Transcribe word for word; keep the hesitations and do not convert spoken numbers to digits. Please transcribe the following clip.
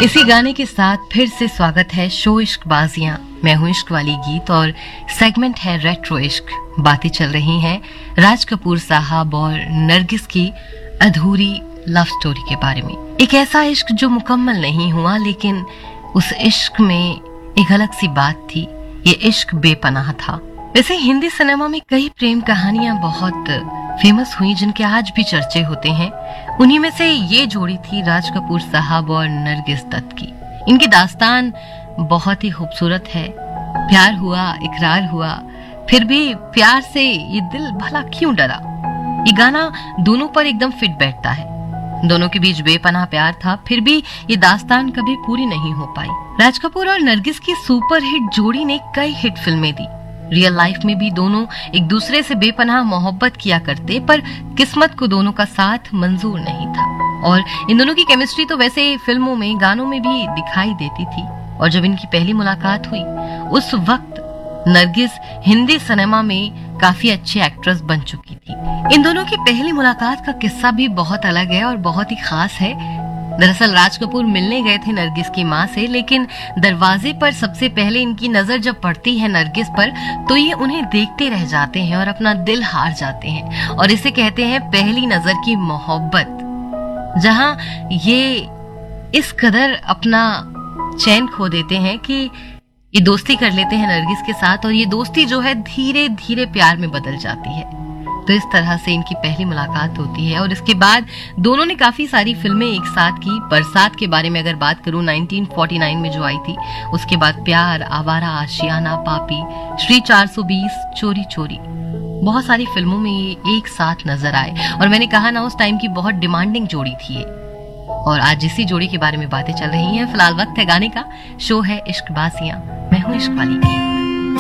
इसी गाने के साथ फिर से स्वागत है शो इश्क बाजियां। मैं हूं इश्क वाली गीत और सेगमेंट है रेट्रो इश्क। बातें चल रही हैं राज कपूर साहब और नरगिस की अधूरी लव स्टोरी के बारे में। एक ऐसा इश्क जो मुकम्मल नहीं हुआ, लेकिन उस इश्क में एक अलग सी बात थी। ये इश्क बेपनाह था। वैसे हिंदी सिनेमा में कई प्रेम कहानियां बहुत फेमस हुई जिनके आज भी चर्चे होते हैं। उन्हीं में से ये जोड़ी थी राज कपूर साहब और नरगिस दत्त की। इनकी दास्तान बहुत ही खूबसूरत है। प्यार हुआ, इकरार हुआ, फिर भी प्यार से ये दिल भला क्यों डरा। ये गाना दोनों पर एकदम फिट बैठता है। दोनों के बीच बेपनाह प्यार था, फिर भी ये दास्तान कभी पूरी नहीं हो पाई। राज कपूर और नरगिस की सुपरहिट जोड़ी ने कई हिट फिल्में दी। रियल लाइफ में भी दोनों एक दूसरे से बेपनाह मोहब्बत किया करते, पर किस्मत को दोनों का साथ मंजूर नहीं था। और इन दोनों की केमिस्ट्री तो वैसे फिल्मों में, गानों में भी दिखाई देती थी। और जब इनकी पहली मुलाकात हुई उस वक्त नरगिस हिंदी सिनेमा में काफी अच्छी एक्ट्रेस बन चुकी थी। इन दोनों की पहली मुलाकात का किस्सा भी बहुत अलग है और बहुत ही खास है। दरअसल राज कपूर मिलने गए थे नरगिस की माँ से, लेकिन दरवाजे पर सबसे पहले इनकी नजर जब पड़ती है नरगिस पर तो ये उन्हें देखते रह जाते हैं और अपना दिल हार जाते हैं। और इसे कहते हैं पहली नजर की मोहब्बत, जहां ये इस कदर अपना चैन खो देते हैं कि ये दोस्ती कर लेते हैं नरगिस के साथ, और ये दोस्ती जो है धीरे धीरे प्यार में बदल जाती है। तो इस तरह से इनकी पहली मुलाकात होती है। और इसके बाद दोनों ने काफी सारी फिल्में एक साथ की। बरसात के बारे में अगर बात करूं, नाइनटीन फोर्टी नाइन में जो आई थी, उसके बाद प्यार, आवारा, आशियाना, पापी, श्री चार सौ बीस, चोरी चोरी, बहुत सारी फिल्मों में ये एक साथ नजर आए। और मैंने कहा ना, उस टाइम की बहुत डिमांडिंग जोड़ी थी ये। और आज इसी जोड़ी के बारे में बातें चल रही हैं। फिलहाल वक्त है गाने का। शो है इश्क बाजियां। मैं हूं इश्क वाली गीत।